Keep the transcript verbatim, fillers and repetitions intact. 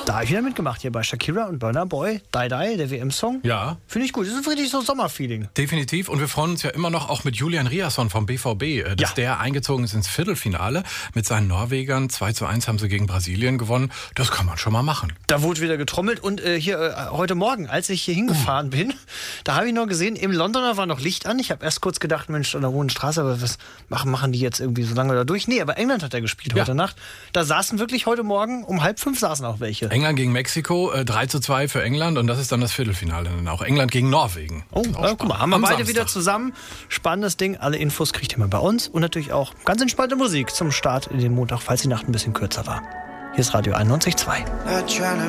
Da habe ich wieder mitgemacht hier bei Shakira und Burna Boy. Die Die, der W M-Song. Ja. Finde ich gut. Das ist richtig so Sommerfeeling. Definitiv. Und wir freuen uns ja immer noch auch mit Julian Riasson vom B V B, äh, dass Ja. der eingezogen ist ins Viertelfinale. Mit seinen Norwegern zwei zu eins haben sie gegen Brasilien gewonnen. Das kann man schon mal machen. Da wurde wieder getrommelt und äh, hier äh, heute Morgen, als ich hier hingefahren bin, da habe ich noch gesehen, im Londoner war noch Licht an. Ich habe erst kurz gedacht, Mensch, an der Hohen Straße, aber was machen, machen die jetzt irgendwie so lange da durch? Nee, aber England hat er gespielt Ja. heute Nacht. Da saßen wirklich heute Morgen um halb fünf saßen auch welche. England gegen Mexiko, äh, drei zu zwei für England und das ist dann das Viertelfinale. Dann auch England gegen Norwegen. Oh, Auch äh, spannend. guck mal, haben wir Am beide Samstag. wieder zusammen. Spannendes Ding. Alle Infos kriegt ihr mal bei uns und natürlich auch ganz entspannte Musik zum Start in den Montag, falls die Nacht ein bisschen kürzer war. Hier ist Radio einundneunzig Komma zwei.